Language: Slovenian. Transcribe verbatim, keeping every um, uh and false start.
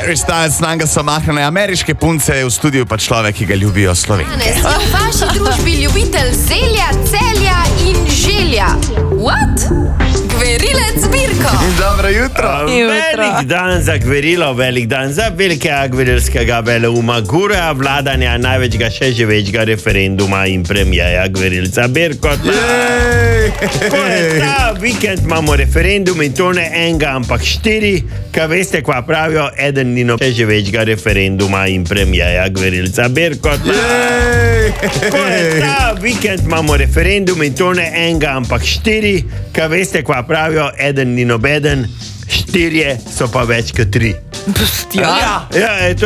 Harry Styles, nanga so mahnene ameriške punce, v studiu pa človek, ki ga ljubijo Slovenke. Danes je v vaši družbi ljubitelj zelja, celja in želja. What? Gverilec Birko. Dobro jutro. Velik dan za gverilo, velik dan za velikega gverilskega veleuma, gura vladanja največjega še živečega referenduma in premijeja gverilca Birkota. Ta vikend imamo referendum in to ne enega, ampak štiri, kaj veste, kva pravijo, eden ni no še živečega referenduma in premijeja gverilca Birkota. Ta vikend imamo referendum in to ne enega, ampak štiri, kaj veste, kva pravijo, eden ni nobeden, štirje so pa več kot tri. Ja. Ja, je to